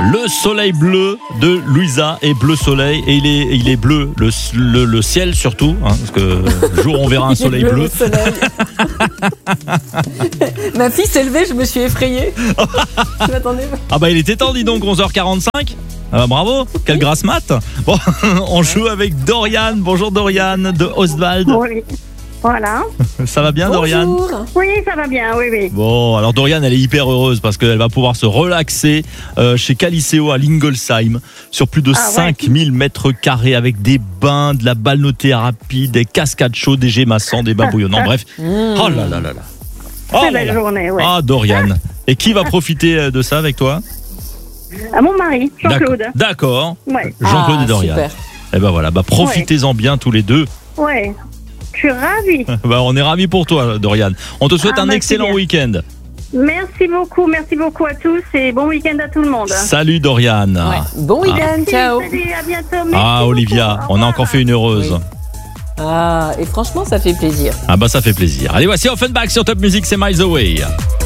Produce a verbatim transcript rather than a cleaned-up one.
Le soleil bleu de Louisa et bleu soleil. Et il est, il est bleu, le, le, le ciel surtout, hein, parce que le jour où on verra un soleil bleu. Le soleil. Ma fille s'est levée, je me suis effrayée. Je m'attendais pas. Ah bah il était temps, dis donc, onze heures quarante-cinq. Ah bah bravo, quelle grasse mat. Bon, on joue avec Dorian. Bonjour Dorian de Ostwald. Oui. Voilà. Ça va bien Dorian? Bonjour. Oui, ça va bien, oui, oui. Bon, alors Dorian, elle est hyper heureuse parce qu'elle va pouvoir se relaxer euh, chez Caliceo à Lingolsheim sur plus de Ah ouais. cinq mille mètres carrés avec des bains, de la balnéothérapie, des cascades chaudes, des gémassants, des bains bouillonnants. Bref. Mmh. Oh là là là là. Oh Très là belle là. journée, ouais. Ah Dorian. Et qui va profiter de ça avec toi? À mon mari, Jean-Claude. D'accord. Ouais. Jean-Claude Ah, et Dorian. super. Et ben voilà, bah profitez-en bien tous les deux. Ouais. Je suis ravie. Bah on est ravis pour toi Dorian. On te souhaite Ah, un bah, c'est excellent bien. week-end. Merci beaucoup, merci beaucoup à tous et bon week-end à tout le monde. Salut Dorian. Ouais. Bon week-end, Merci, ciao. salut, à bientôt. Merci Ah beaucoup. Olivia, Au on a revoir. encore fait une heureuse. Oui. Ah, et franchement, ça fait plaisir. Ah bah ça fait plaisir. Allez, voici Offenbach sur Top Music, c'est Miles Away.